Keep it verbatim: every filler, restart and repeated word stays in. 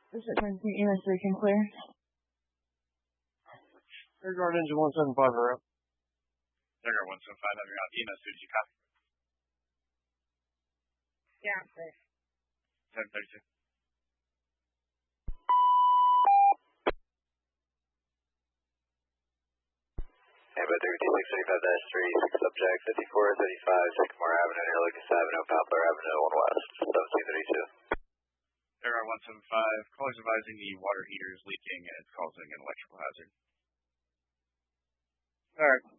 This is E M S three can clear. Air Guard engine one seven five are up. Air Guard one seven five, having out. E M S two, did you copy? Yeah, clear. seven thirty-two. Ambit three two six thirty-five dash three, six subject, fifty-four thirty-five, Sycamore Avenue, near Lucas Avenue, Poplar Avenue, one west, seventeen thirty-two. Air Guard one seven five, callers advising the water heater is leaking and it's causing an electrical hazard. Alright.